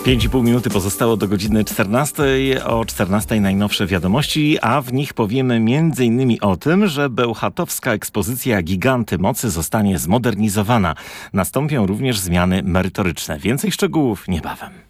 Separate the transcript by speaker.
Speaker 1: 5,5 minuty pozostało do godziny 14. O 14 najnowsze wiadomości, a w nich powiemy m.in. o tym, że bełchatowska ekspozycja Giganty Mocy zostanie zmodernizowana. Nastąpią również zmiany merytoryczne. Więcej szczegółów niebawem.